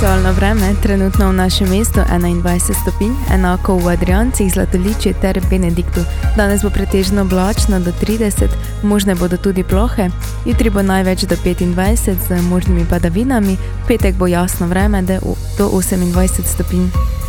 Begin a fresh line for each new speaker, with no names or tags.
Aktualno vreme, trenutno v našem mestu 21 stopinj, enako v Adriancih, Zlatoličju ter Benediktu. Danes bo pretežno oblačno do 30, možne bodo tudi plohe, jutri bo največ do 25 z možnimi padavinami, v petek bo jasno vreme do 28 stopinj.